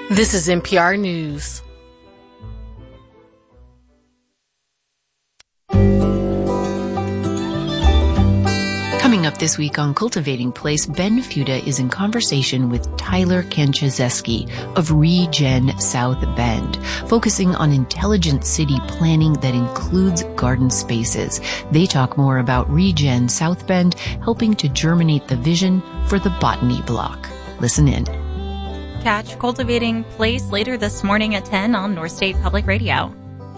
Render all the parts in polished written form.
This is NPR News. Coming up this week on Cultivating Place, Ben Fuda is in conversation with Tyler Kanchazeski of Regen South Bend, focusing on intelligent city planning that includes garden spaces. They talk more about Regen South Bend helping to germinate the vision for the Botany Block. Listen in. Catch Cultivating Place later this morning at 10 on North State Public Radio.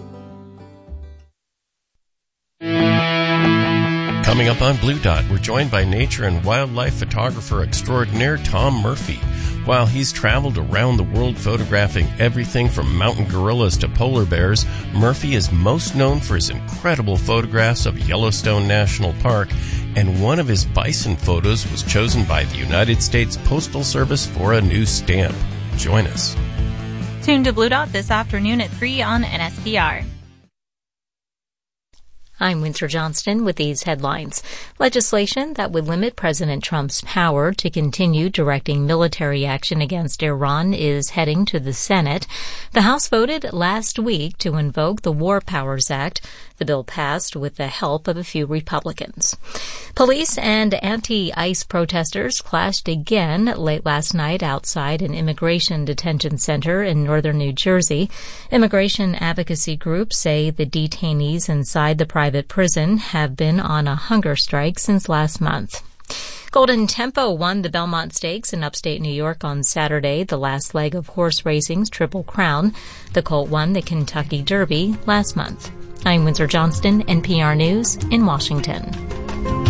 Coming up on Blue Dot, we're joined by nature and wildlife photographer extraordinaire Tom Murphy. While he's traveled around the world photographing everything from mountain gorillas to polar bears, Murphy is most known for his incredible photographs of Yellowstone National Park, and one of his bison photos was chosen by the United States Postal Service for a new stamp. Join us. Tune to Blue Dot this afternoon at 3 on NSPR. I'm Winter Johnston with these headlines. Legislation that would limit President Trump's power to continue directing military action against Iran is heading to the Senate. The House voted last week to invoke the War Powers Act. The bill passed with the help of a few Republicans. Police and anti-ICE protesters clashed again late last night outside an immigration detention center in northern New Jersey. Immigration advocacy groups say the detainees inside the private prison have been on a hunger strike since last month. Golden Tempo won the Belmont Stakes in upstate New York on Saturday, the last leg of horse racing's Triple Crown. The colt won the Kentucky Derby last month. I'm Windsor Johnston, NPR News in Washington.